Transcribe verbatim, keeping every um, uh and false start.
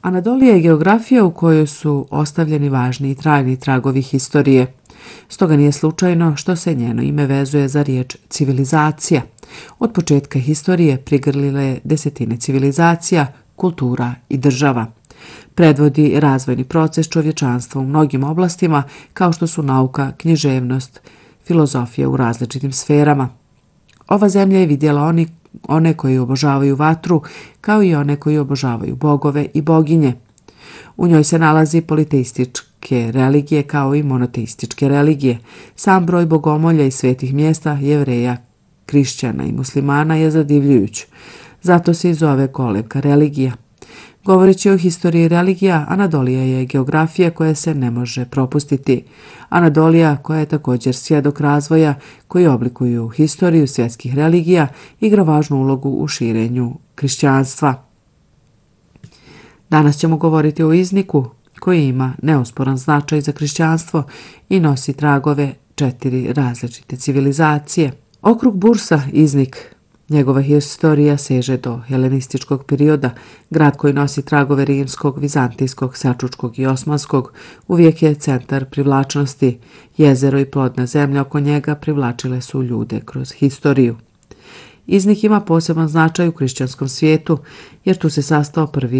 Anadolija je geografija u kojoj su ostavljeni važni i trajni tragovi historije. Stoga nije slučajno što se njeno ime vezuje za riječ civilizacija. Od početka historije prigrlile desetine civilizacija, kultura i država. Predvodi razvojni proces čovječanstva u mnogim oblastima kao što su nauka, književnost, filozofija u različitim sferama. Ova zemlja je vidjela oni, one koji obožavaju vatru kao i one koji obožavaju bogove i boginje. U njoj se nalazi politeističke religije kao i monoteističke religije. Sam broj bogomolja i svetih mjesta Jevreja, Krišćana i muslimana je zadivljujuć. Zato se i zove kolevka religija. Govoreći o historiji religija, Anadolija je geografija koja se ne može propustiti. Anadolija, koja je također svjedok razvoja koji oblikuju historiju svjetskih religija, igra važnu ulogu u širenju kršćanstva. Danas ćemo govoriti o Izniku, koji ima neosporan značaj za kršćanstvo i nosi tragove četiri različite civilizacije. Okrug Bursa, Iznik, njegova historija seže do helenističkog perioda. Grad koji nosi tragove rimskog, vizantijskog, selčučkog i osmanskog uvijek je centar privlačnosti. Jezero i plodna zemlja oko njega privlačile su ljude kroz historiju. Iznik ima poseban značaj u kršćanskom svijetu jer tu se sastao prvi